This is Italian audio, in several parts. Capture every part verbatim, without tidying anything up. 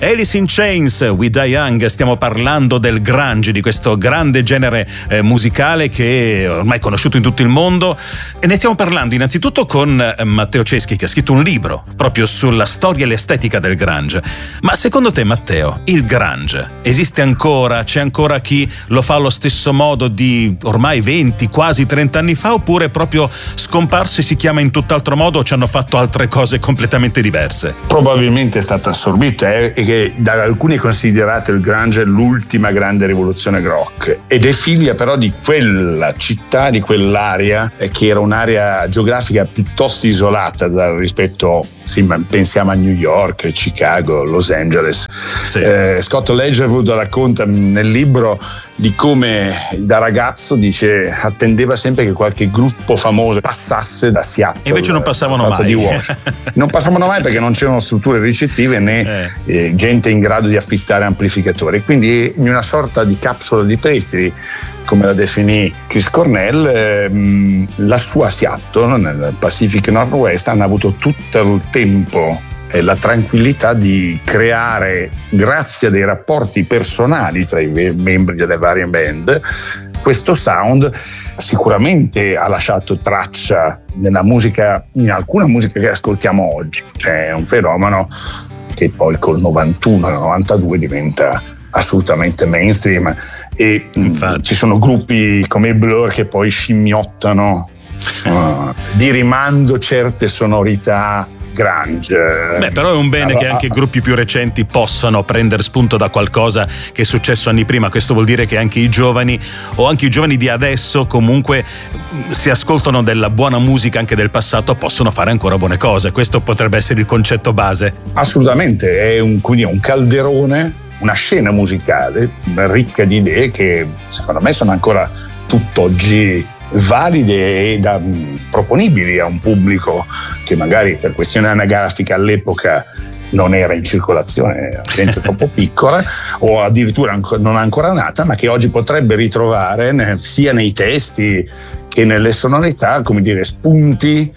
Alice in Chains, We Die Young. Stiamo parlando del grunge, di questo grande genere eh, musicale che è ormai conosciuto in tutto il mondo, e ne stiamo parlando innanzitutto con eh, Matteo Ceschi, che ha scritto un libro proprio sulla storia e l'estetica del grunge. Ma secondo te, Matteo, il grunge esiste ancora? C'è ancora chi lo fa allo stesso modo di ormai venti, quasi trenta anni fa, oppure è proprio scomparso e si chiama in tutt'altro modo, o ci hanno fatto altre cose completamente diverse? Probabilmente è stata assorbita eh, e che da alcuni è considerato il grunge l'ultima grande rivoluzione rock, ed è figlia però di quella città, di quell'area eh, che era un'area geografica piuttosto isolata dal rispetto, sì, ma pensiamo a New York, Chicago, Los Angeles. Sì. Eh, Scott Ledgerwood racconta nel libro di come da ragazzo, dice, attendeva sempre che qualche gruppo famoso passasse da Seattle. E invece non passavano mai. Di non passavano mai perché non c'erano strutture ricettive né eh. Eh, gente in grado di affittare amplificatori. Quindi in una sorta di capsula di Petri, come la definì Chris Cornell, ehm, la sua Seattle nel Pacific Northwest hanno avuto tutto il tempo e la tranquillità di creare, grazie a dei rapporti personali tra i membri delle varie band, questo sound. Sicuramente ha lasciato traccia nella musica, in alcuna musica che ascoltiamo oggi. Cioè, è un fenomeno che poi col novantuno novantadue diventa assolutamente mainstream, e infatti ci sono gruppi come i Blur che poi scimmiottano uh, di rimando certe sonorità grunge. Beh, però è un bene allora, che anche gruppi più recenti possano prendere spunto da qualcosa che è successo anni prima. Questo vuol dire che anche i giovani, o anche i giovani di adesso, comunque si ascoltano della buona musica anche del passato, possono fare ancora buone cose. Questo potrebbe essere il concetto base. Assolutamente, è un, quindi un calderone, una scena musicale ricca di idee che secondo me sono ancora tutt'oggi valide e da, proponibili a un pubblico che magari per questione anagrafica all'epoca non era in circolazione, era gente troppo piccola o addirittura anco, non ancora nata, ma che oggi potrebbe ritrovare nel, sia nei testi che nelle sonorità, come dire, spunti,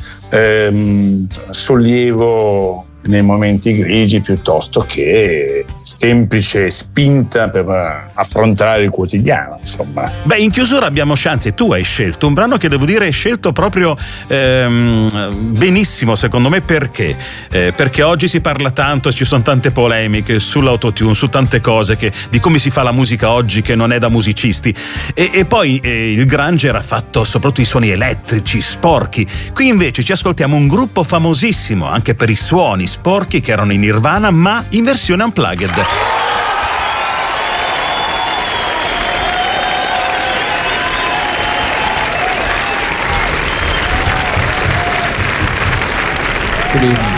ehm, sollievo nei momenti grigi, piuttosto che semplice spinta per affrontare il quotidiano, insomma. Beh, in chiusura abbiamo chance, tu hai scelto un brano che devo dire hai scelto proprio ehm, benissimo, secondo me. Perché? Eh, perché oggi si parla tanto, ci sono tante polemiche sull'autotune, su tante cose, che, di come si fa la musica oggi che non è da musicisti, e, e poi eh, il grunge era fatto soprattutto di suoni elettrici, sporchi. Qui invece ci ascoltiamo un gruppo famosissimo anche per i suoni sporchi, che erano in Nirvana ma in versione unplugged. Good evening.